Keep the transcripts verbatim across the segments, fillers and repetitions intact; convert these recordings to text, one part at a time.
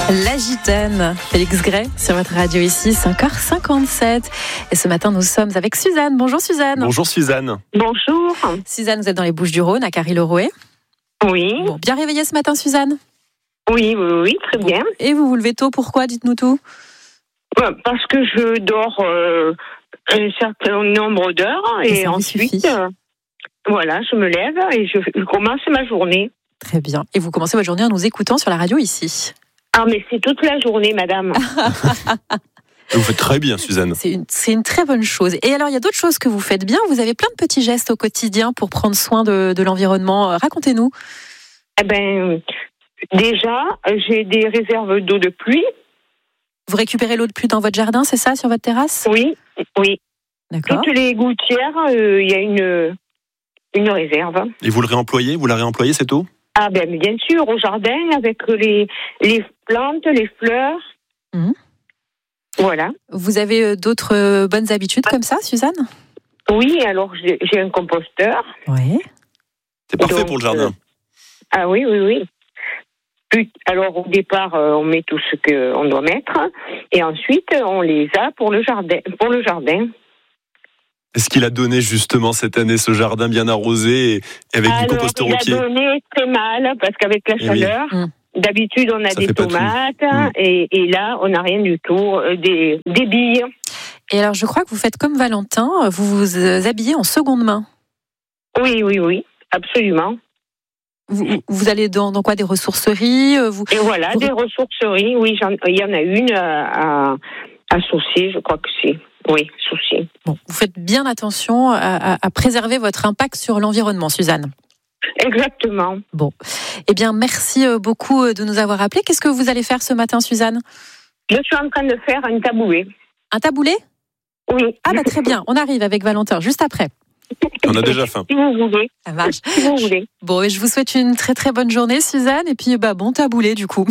La Gitane, Félix Gray sur votre radio ici, cinq heures cinquante-sept. Et ce matin, nous sommes avec Suzanne. Bonjour Suzanne. Bonjour Suzanne. Bonjour. Suzanne, vous êtes dans les Bouches-du-Rhône, à Carry-le-Rouet. Oui. Bon, bien réveillée ce matin, Suzanne? Oui, oui, oui, très bien. Et vous vous levez tôt, pourquoi? Dites-nous tout. Parce que je dors euh, un certain nombre d'heures et, et ensuite, euh, voilà, je me lève et je, je commence ma journée. Très bien. Et vous commencez votre journée en nous écoutant sur la radio ici. Ah, mais c'est toute la journée, madame. Vous faites très bien, Suzanne. C'est une, c'est une très bonne chose. Et alors, il y a d'autres choses que vous faites bien. Vous avez plein de petits gestes au quotidien pour prendre soin de, de l'environnement. Racontez-nous. Eh ben, déjà, j'ai des réserves d'eau de pluie. Vous récupérez l'eau de pluie dans votre jardin, c'est ça, sur votre terrasse? Oui, oui. D'accord. Toutes les gouttières, il euh, y a une, une réserve. Et vous le réemployez? Vous la réemployez, cette eau? Ah ben, bien sûr, au jardin, avec les, les plantes, les fleurs. Mmh. Voilà. Vous avez d'autres bonnes habitudes comme ça, Suzanne? Oui, alors j'ai, j'ai un composteur. Oui. C'est parfait Donc, pour le jardin. Euh, ah oui, oui, oui. Puis, alors au départ, euh, on met tout ce qu'on doit mettre, et ensuite on les a pour le jardin. Pour le jardin. Est-ce qu'il a donné justement cette année ce jardin bien arrosé et avec alors, du composteur il entier? Il a donné très mal parce qu'avec la Et chaleur, oui. mmh. d'habitude on a Ça des tomates mmh. et, et là on n'a rien du tout, euh, des, des billes. Et alors je crois que vous faites comme Valentin, vous vous habillez en seconde main. Oui, oui, oui, absolument. Vous, vous allez dans, dans quoi? Des ressourceries vous, Et voilà, vous... des ressourceries, oui, j'en, il y en a une à, à Saucier, je crois que c'est. Oui, Saucier. Bon, vous faites bien attention à, à, à préserver votre impact sur l'environnement, Suzanne. Exactement. Bon, eh bien, merci beaucoup de nous avoir appelés. Qu'est-ce que vous allez faire ce matin, Suzanne? Je suis en train de faire un taboulet. Un taboulet? Oui. Ah bah très bien, on arrive avec Valentin, juste après. On a déjà faim. Si vous voulez. Ça marche. Si vous voulez. Bon, et je vous souhaite une très très bonne journée, Suzanne, et puis bah bon taboulet du coup.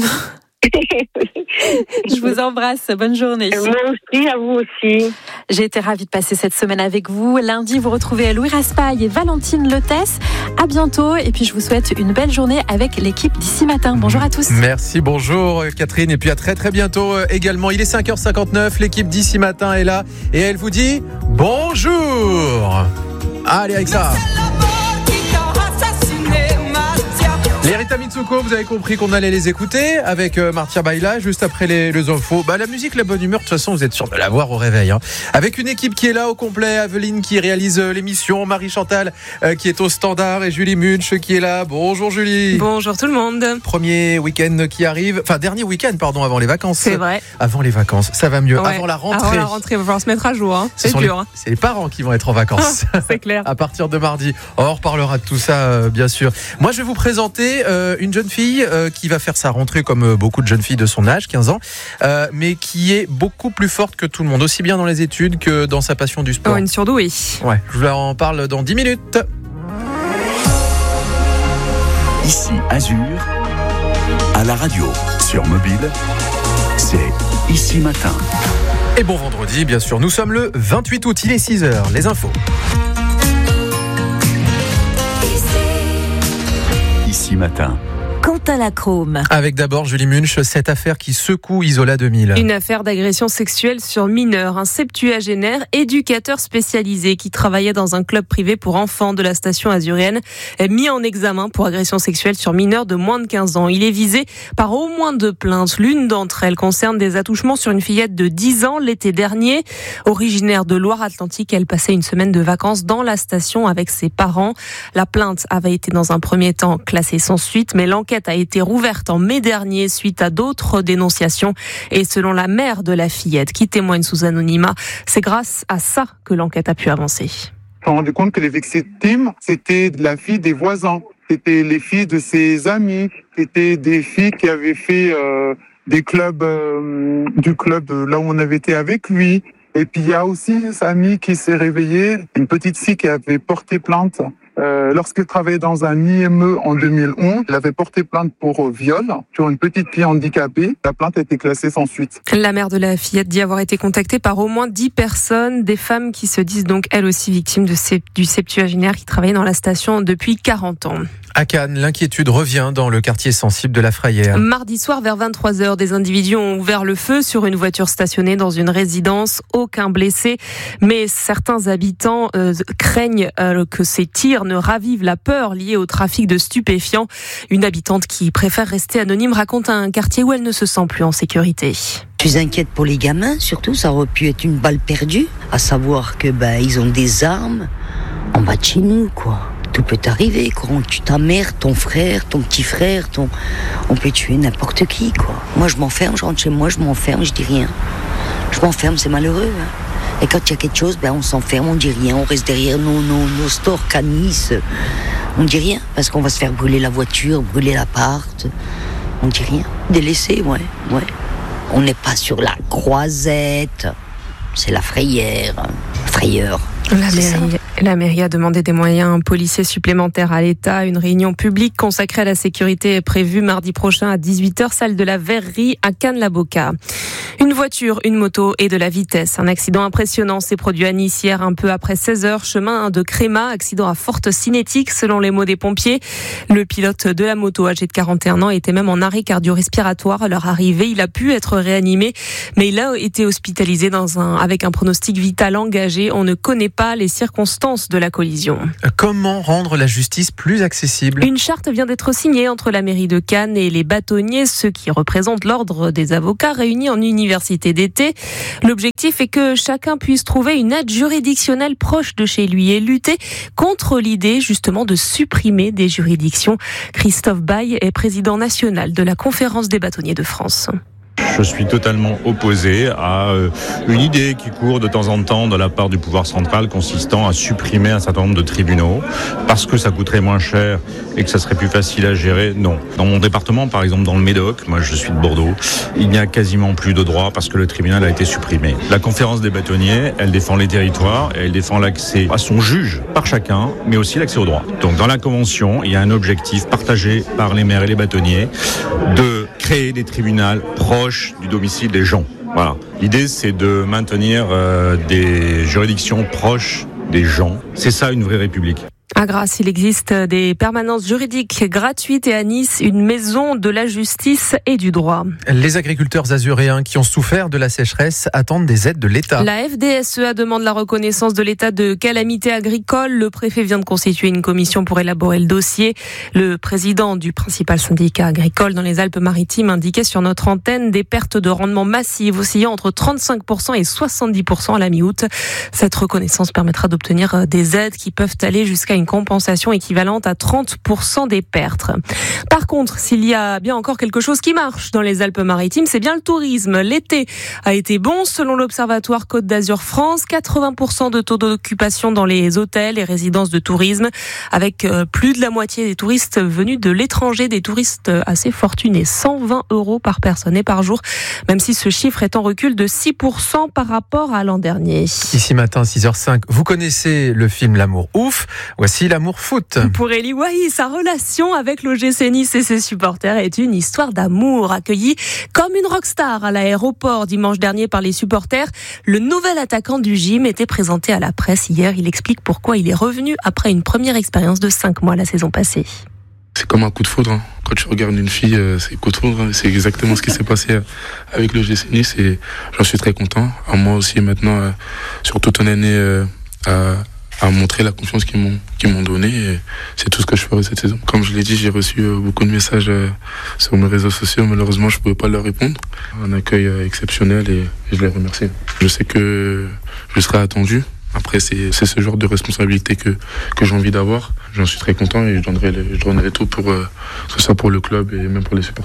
Je vous embrasse, bonne journée. Moi aussi, à vous aussi. J'ai été ravie de passer cette semaine avec vous. Lundi, vous retrouvez Louis Raspail et Valentine Lotès. À bientôt, et puis je vous souhaite une belle journée avec l'équipe d'Ici Matin. Bonjour à tous. Merci, bonjour Catherine, et puis à très très bientôt également. Il est cinq heures cinquante-neuf, l'équipe d'Ici Matin est là, et elle vous dit bonjour. Allez, avec ça. Les Rita Mitsuko, vous avez compris qu'on allait les écouter avec euh, Martia Baila juste après les, les infos. Bah, la musique, la bonne humeur, de toute façon, vous êtes sûr de l'avoir au réveil. Hein. Avec une équipe qui est là au complet, Aveline qui réalise euh, l'émission, Marie Chantal euh, qui est au standard et Julie Munch qui est là. Bonjour Julie. Bonjour tout le monde. Premier week-end qui arrive, enfin dernier week-end, pardon, avant les vacances. C'est vrai. Avant les vacances, ça va mieux. Ouais. Avant la rentrée. Avant la rentrée, il va falloir se mettre à jour. Hein. C'est dur. Les, hein. C'est les parents qui vont être en vacances. C'est clair. À partir de mardi. On reparlera de tout ça, euh, bien sûr. Moi, je vais vous présenter euh, une jeune fille euh, qui va faire sa rentrée comme euh, beaucoup de jeunes filles de son âge, quinze ans, euh, mais qui est beaucoup plus forte que tout le monde, aussi bien dans les études que dans sa passion du sport. Oh, une surdouée. Ouais, je vous en parle dans dix minutes. Ici Azur, à la radio, sur mobile, c'est Ici Matin. Et bon vendredi, bien sûr. Nous sommes le vingt-huit août, il est six heures. Les infos. Ici Matin. Quentin Lacrome. Avec d'abord Julie Munch, cette affaire qui secoue Isola deux mille. Une affaire d'agression sexuelle sur mineur. Un septuagénaire éducateur spécialisé qui travaillait dans un club privé pour enfants de la station azurienne est mis en examen pour agression sexuelle sur mineur de moins de quinze ans. Il est visé par au moins deux plaintes. L'une d'entre elles concerne des attouchements sur une fillette de dix ans l'été dernier. Originaire de Loire-Atlantique, elle passait une semaine de vacances dans la station avec ses parents. La plainte avait été dans un premier temps classée sans suite, mais l'enquête a été rouverte en mai dernier suite à d'autres dénonciations. Et selon la mère de la fillette, qui témoigne sous anonymat, c'est grâce à ça que l'enquête a pu avancer. On s'est rendu compte que les victimes, c'était la fille des voisins. C'était les filles de ses amis. C'était des filles qui avaient fait euh, des clubs, euh, du club là où on avait été avec lui. Et puis il y a aussi sa amie qui s'est réveillée, une petite fille qui avait porté plainte. Euh, lorsqu'il travaillait dans un I M E en deux mille onze, il avait porté plainte pour viol sur une petite fille handicapée. La plainte a été classée sans suite. La mère de la fillette dit avoir été contactée par au moins dix personnes, des femmes qui se disent donc elles aussi victimes de ces, du septuagénaire qui travaillait dans la station depuis quarante ans. À Cannes, l'inquiétude revient dans le quartier sensible de la Frayère. Mardi soir, vers vingt-trois heures, des individus ont ouvert le feu sur une voiture stationnée dans une résidence. Aucun blessé, mais certains habitants euh, craignent euh, que ces tirs ne ravivent la peur liée au trafic de stupéfiants. Une habitante qui préfère rester anonyme raconte un quartier où elle ne se sent plus en sécurité. Je suis inquiète pour les gamins, surtout, ça aurait pu être une balle perdue, à savoir que ben, ils ont des armes en bas de chez nous, quoi. Tout peut arriver, quoi. On tue ta mère, ton frère, ton petit frère, ton... on peut tuer n'importe qui, quoi. Moi, je m'enferme, je rentre chez moi, je m'enferme, je dis rien. Je m'enferme, c'est malheureux. Hein. Et quand il y a quelque chose, ben, on s'enferme, on dit rien, on reste derrière nos, nos, nos stores Canis. On dit rien, parce qu'on va se faire brûler la voiture, brûler l'appart. On dit rien. Délaissé, ouais, ouais. On n'est pas sur la Croisette, c'est la Frayère, frayeur. La mairie, la mairie a demandé des moyens policiers supplémentaires à l'État. Une réunion publique consacrée à la sécurité est prévue mardi prochain à dix-huit heures, salle de la Verrerie à Cannes-la-Boca. Une voiture, une moto et de la vitesse. Un accident impressionnant s'est produit à Nice hier, un peu après seize heures, chemin de Créma. Accident à forte cinétique, selon les mots des pompiers. Le pilote de la moto, âgé de quarante et un ans, était même en arrêt cardio-respiratoire à leur arrivée. Il a pu être réanimé, mais il a été hospitalisé dans un, avec un pronostic vital engagé. On ne connaît pas les circonstances de la collision. Comment rendre la justice plus accessible ? Une charte vient d'être signée entre la mairie de Cannes et les bâtonniers, ceux qui représentent l'ordre des avocats réunis en université d'été. L'objectif est que chacun puisse trouver une aide juridictionnelle proche de chez lui et lutter contre l'idée justement de supprimer des juridictions. Christophe Baye est président national de la Conférence des bâtonniers de France. Je suis totalement opposé à une idée qui court de temps en temps de la part du pouvoir central consistant à supprimer un certain nombre de tribunaux parce que ça coûterait moins cher et que ça serait plus facile à gérer. Non. Dans mon département, par exemple dans le Médoc, moi je suis de Bordeaux, il n'y a quasiment plus de droits parce que le tribunal a été supprimé. La conférence des bâtonniers, elle défend les territoires et elle défend l'accès à son juge par chacun, mais aussi l'accès aux droits. Donc dans la convention, il y a un objectif partagé par les maires et les bâtonniers de créer des tribunaux proches du domicile des gens. Voilà. L'idée, c'est de maintenir euh, des juridictions proches des gens. C'est ça une vraie république. À Grasse, il existe des permanences juridiques gratuites et à Nice, une maison de la justice et du droit. Les agriculteurs azuréens qui ont souffert de la sécheresse attendent des aides de l'État. La F D S E A demande la reconnaissance de l'état de calamité agricole. Le préfet vient de constituer une commission pour élaborer le dossier. Le président du principal syndicat agricole dans les Alpes-Maritimes indiquait sur notre antenne des pertes de rendement massives oscillant entre trente-cinq pour cent et soixante-dix pour cent à la mi-août. Cette reconnaissance permettra d'obtenir des aides qui peuvent aller jusqu'à une compensation équivalente à trente pour cent des pertes. Par contre, s'il y a bien encore quelque chose qui marche dans les Alpes-Maritimes, c'est bien le tourisme. L'été a été bon selon l'Observatoire Côte d'Azur France. quatre-vingts pour cent de taux d'occupation dans les hôtels et résidences de tourisme, avec plus de la moitié des touristes venus de l'étranger, des touristes assez fortunés. cent vingt euros par personne et par jour, même si ce chiffre est en recul de six pour cent par rapport à l'an dernier. Ici matin, six heures cinq, vous connaissez le film L'amour ouf. Voici l'amour foot. Pour Eli Wahi, sa relation avec l'O G C Nice et ses supporters est une histoire d'amour. Accueilli comme une rockstar à l'aéroport dimanche dernier par les supporters, le nouvel attaquant du gym était présenté à la presse hier. Il explique pourquoi il est revenu après une première expérience de cinq mois la saison passée. C'est comme un coup de foudre. Quand tu regardes une fille, c'est un coup de foudre. C'est exactement ce qui s'est passé avec le G C Nice et j'en suis très content. À moi aussi maintenant, sur toute une année, à à montrer la confiance qu'ils m'ont, qu'ils m'ont donnée et c'est tout ce que je ferai cette saison. Comme je l'ai dit, j'ai reçu beaucoup de messages sur mes réseaux sociaux, malheureusement je ne pouvais pas leur répondre. Un accueil exceptionnel et je les remercie. Je sais que je serai attendu. Après, c'est, c'est ce genre de responsabilité que, que j'ai envie d'avoir. J'en suis très content et je donnerai, je donnerai tout pour, que ce soit pour le club et même pour les supporters.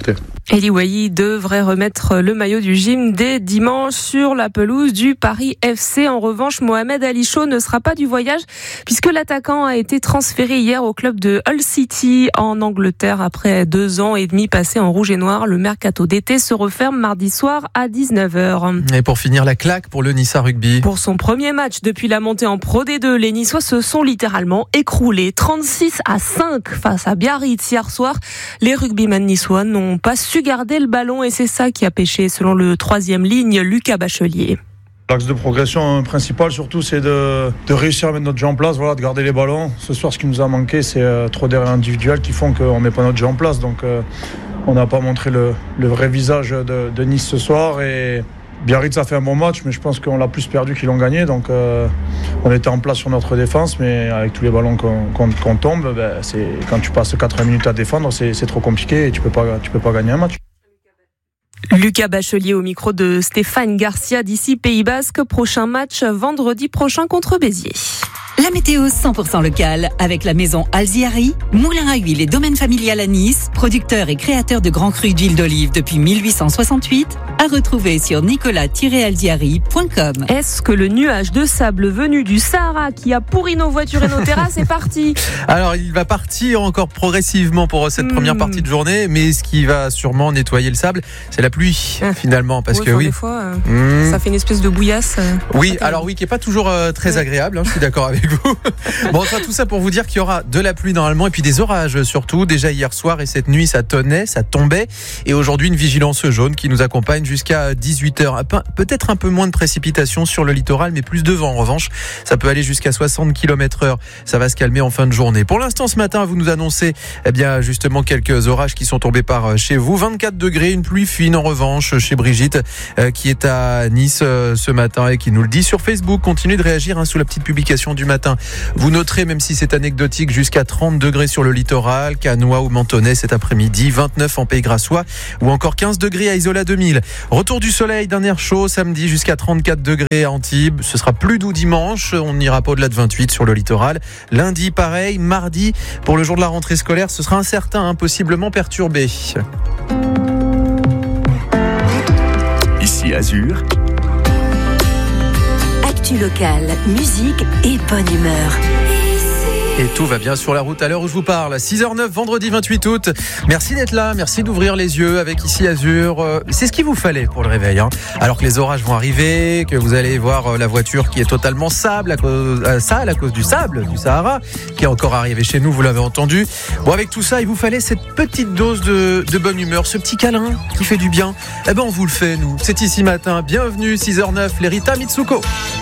Eli Wahi devrait remettre le maillot du gym dès dimanche sur la pelouse du Paris F C. En revanche, Mohamed Ali Chaud ne sera pas du voyage puisque l'attaquant a été transféré hier au club de Hull City en Angleterre après deux ans et demi passés en rouge et noir. Le mercato d'été se referme mardi soir à dix-neuf heures. Et pour finir, la claque pour le Niça Rugby. Pour son premier match depuis la montée en Pro D deux, les Niçois se sont littéralement écroulés. trente-six à cinq face à Biarritz hier soir. Les rugbymen niçois n'ont pas su garder le ballon et c'est ça qui a pêché selon le troisième ligne Lucas Bachelier. L'axe de progression principal surtout c'est de, de réussir à mettre notre jeu en place, voilà, de garder les ballons. Ce soir ce qui nous a manqué c'est euh, trop d'erreurs individuelles qui font qu'on ne met pas notre jeu en place. Donc euh, on n'a pas montré le, le vrai visage de, de Nice ce soir et Biarritz a fait un bon match mais je pense qu'on l'a plus perdu qu'ils l'ont gagné. Donc euh, on était en place sur notre défense mais avec tous les ballons qu'on, qu'on, qu'on tombe, ben, c'est, quand tu passes quatre-vingts minutes à défendre c'est, c'est trop compliqué et tu ne peux pas, tu peux pas gagner un match. Lucas Bachelier au micro de Stéphane Garcia d'ici Pays Basque. Prochain match vendredi prochain contre Béziers. La météo cent pour cent locale avec la maison Alziari, moulin à huile et domaine familial à Nice, producteur et créateur de grands crus d'huile d'olive depuis mille huit cent soixante-huit, à retrouver sur nicolas tiret alziari point com. Est-ce que le nuage de sable venu du Sahara qui a pourri nos voitures et nos terrasses est parti ? Alors il va partir encore progressivement pour cette mmh. première partie de journée, mais ce qui va sûrement nettoyer le sable, c'est la pluie ah. finalement, parce ouais, que oui, des fois, euh, mmh. ça fait une espèce de bouillasse. Euh, oui, alors oui, qui est pas toujours euh, très ouais. agréable. Hein, je suis d'accord avec vous. Bon, enfin, tout ça pour vous dire qu'il y aura de la pluie normalement et puis des orages surtout. Déjà hier soir et cette nuit, ça tonnait, ça tombait. Et aujourd'hui, une vigilance jaune qui nous accompagne jusqu'à dix-huit heures. Peut-être un peu moins de précipitations sur le littoral, mais plus de vent en revanche. Ça peut aller jusqu'à soixante kilomètres heure. Ça va se calmer en fin de journée. Pour l'instant, ce matin, vous nous annoncez eh bien, justement quelques orages qui sont tombés par chez vous. vingt-quatre degrés, une pluie fine en revanche chez Brigitte euh, qui est à Nice euh, ce matin et qui nous le dit sur Facebook. Continuez de réagir hein, sous la petite publication du matin. Vous noterez, même si c'est anecdotique, jusqu'à trente degrés sur le littoral, Canois ou Mentonnet cet après-midi, vingt-neuf en Pays Grassois ou encore quinze degrés à Isola deux mille. Retour du soleil, d'un air chaud samedi jusqu'à trente-quatre degrés à Antibes. Ce sera plus doux dimanche, on n'ira pas au-delà de vingt-huit sur le littoral. Lundi, pareil. Mardi, pour le jour de la rentrée scolaire, ce sera incertain, hein, possiblement perturbé. Ici Azur. Actu locale, musique et bonne humeur. Et tout va bien sur la route à l'heure où je vous parle. six heures zéro neuf, vendredi vingt-huit août. Merci d'être là, merci d'ouvrir les yeux avec Ici Azur. C'est ce qu'il vous fallait pour le réveil. Hein. Alors que les orages vont arriver, que vous allez voir la voiture qui est totalement sable à cause, euh, sale à cause du sable du Sahara, qui est encore arrivé chez nous, vous l'avez entendu. Bon, avec tout ça, il vous fallait cette petite dose de, de bonne humeur, ce petit câlin qui fait du bien. Eh ben, on vous le fait, nous. C'est Ici Matin. Bienvenue, six heures zéro neuf, les Rita Mitsuko.